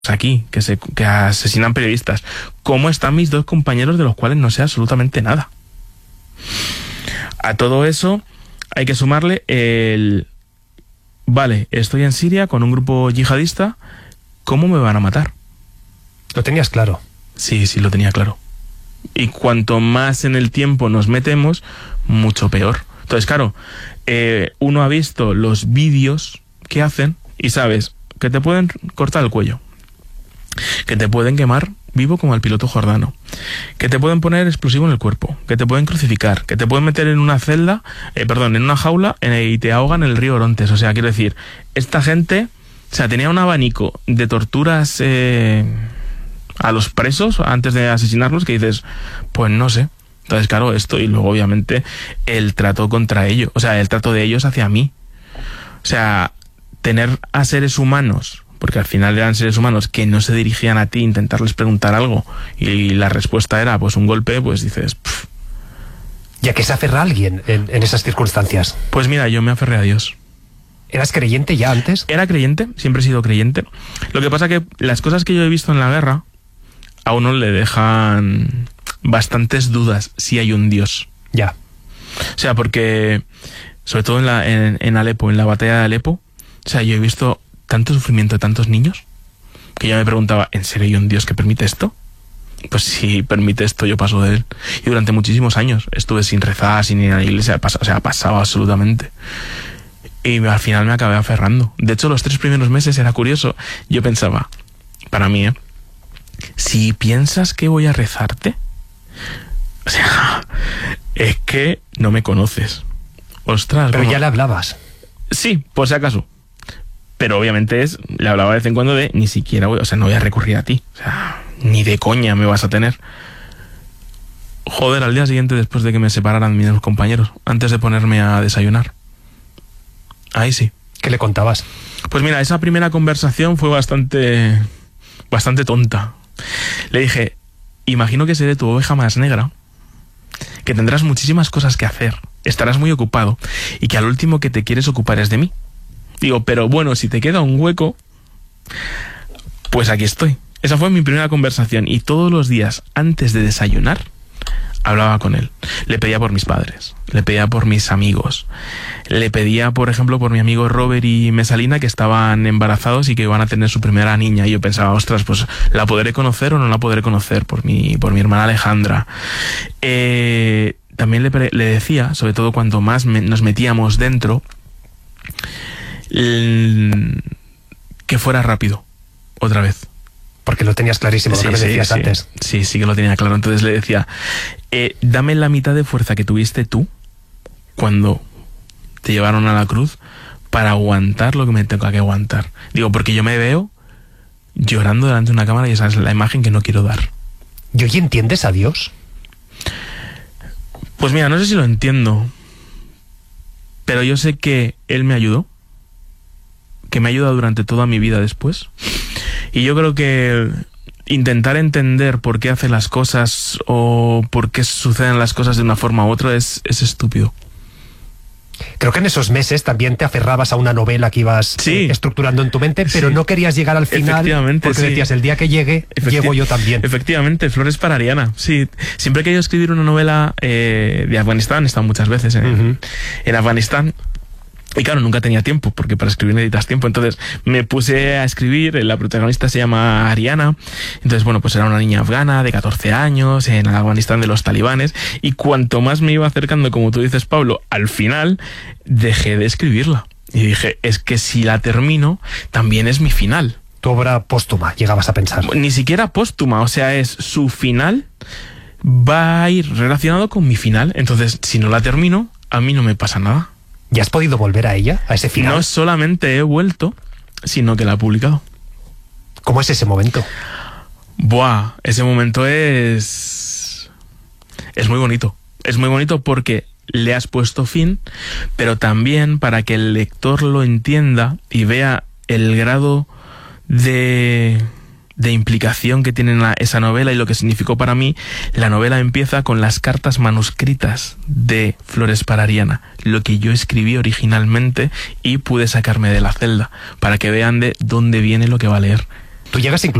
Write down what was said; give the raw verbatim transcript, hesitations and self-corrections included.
aquí, que, se, que asesinan periodistas. ¿Cómo están mis dos compañeros de los cuales no sé absolutamente nada? A todo eso hay que sumarle el... Vale, estoy en Siria con un grupo yihadista, ¿cómo me van a matar? ¿Lo tenías claro? Sí, sí, lo tenía claro. Y cuanto más en el tiempo nos metemos, mucho peor. Entonces, claro, eh, uno ha visto los vídeos que hacen y sabes que te pueden cortar el cuello, que te pueden quemar vivo como al piloto Jordano, que te pueden poner explosivo en el cuerpo, que te pueden crucificar, que te pueden meter en una celda, eh, perdón, en una jaula eh, y te ahogan en el río Orontes. O sea, quiero decir, esta gente, o sea, tenía un abanico de torturas eh, a los presos antes de asesinarlos que dices, pues no sé. Entonces, claro, esto y luego obviamente el trato contra ellos, o sea, el trato de ellos hacia mí. O sea, tener a seres humanos, porque al final eran seres humanos que no se dirigían a ti, intentarles preguntar algo y la respuesta era pues un golpe, pues dices... Pff. ¿Y a qué se aferra alguien en, en esas circunstancias? Pues mira, yo me aferré a Dios. ¿Eras creyente ya antes? Era creyente, siempre he sido creyente. Lo que pasa que las cosas que yo he visto en la guerra a uno le dejan bastantes dudas si hay un Dios. Ya. O sea, porque sobre todo en, la, en, en Alepo, en la batalla de Alepo, o sea, yo he visto tanto sufrimiento de tantos niños que yo me preguntaba, ¿en serio hay un Dios que permite esto? Pues si permite esto, yo paso de él. Y durante muchísimos años estuve sin rezar, sin ir a la iglesia, o sea, pasaba absolutamente. Y al final me acabé aferrando. De hecho, los tres primeros meses era curioso. Yo pensaba, para mí, ¿eh? Si piensas que voy a rezarte, o sea, es que no me conoces. Ostras. Pero bueno, ya le hablabas. Sí, por si acaso. Pero obviamente es, le hablaba de vez en cuando de ni siquiera voy, o sea, no voy a recurrir a ti. O sea, ni de coña me vas a tener. Joder, al día siguiente, después de que me separaran mis compañeros, antes de ponerme a desayunar. Ahí sí. ¿Qué le contabas? Pues mira, esa primera conversación fue bastante, bastante tonta. Le dije, imagino que seré tu oveja más negra, que tendrás muchísimas cosas que hacer, estarás muy ocupado y que al último que te quieres ocupar es de mí. Digo, pero bueno, si te queda un hueco, pues aquí estoy. Esa fue mi primera conversación y todos los días antes de desayunar hablaba con él. Le pedía por mis padres, le pedía por mis amigos, le pedía, por ejemplo, por mi amigo Robert y Mesalina, que estaban embarazados y que iban a tener su primera niña. Y yo pensaba, ostras, pues ¿la podré conocer o no la podré conocer? Por mi, por mi hermana Alejandra. Eh, también le, le decía, sobre todo cuanto más me, nos metíamos dentro, que fuera rápido, otra vez. Porque lo tenías clarísimo, sí, lo que sí, me decías sí, antes. Sí, sí que lo tenía claro. Entonces le decía, eh, dame la mitad de fuerza que tuviste tú cuando te llevaron a la cruz para aguantar lo que me tenga que aguantar. Digo, porque yo me veo llorando delante de una cámara y esa es la imagen que no quiero dar. ¿Y hoy entiendes a Dios? Pues mira, no sé si lo entiendo, pero yo sé que Él me ayudó, que me ha ayudado durante toda mi vida después. Y yo creo que intentar entender por qué hace las cosas o por qué suceden las cosas de una forma u otra es, es estúpido. Creo que en esos meses también te aferrabas a una novela que ibas sí. eh, estructurando en tu mente, pero sí. no querías llegar al final porque sí. decías, el día que llegue, Efecti llego yo también. Efectivamente, Flores para Ariana. Sí, siempre he querido escribir una novela eh, de Afganistán, he estado muchas veces en, uh-huh. en Afganistán. Y claro, nunca tenía tiempo, porque para escribir necesitas tiempo. Entonces me puse a escribir, la protagonista se llama Ariana. Entonces, bueno, pues era una niña afgana de catorce años, en Afganistán de los talibanes. Y cuanto más me iba acercando, como tú dices, Pablo, al final dejé de escribirla. Y dije, es que si la termino, también es mi final. Tu obra póstuma, llegabas a pensar. Ni siquiera póstuma, o sea, es su final, va a ir relacionado con mi final. Entonces, si no la termino, a mí no me pasa nada. ¿Y has podido volver a ella, a ese final? No solamente he vuelto, sino que la he publicado. ¿Cómo es ese momento? Buah, ese momento es... es muy bonito. Es muy bonito porque le has puesto fin, pero también para que el lector lo entienda y vea el grado de... de implicación que tiene la, esa novela y lo que significó para mí. La novela empieza con las cartas manuscritas de Flores para Ariana, lo que yo escribí originalmente y pude sacarme de la celda, para que vean de dónde viene lo que va a leer. Tú llegas incluso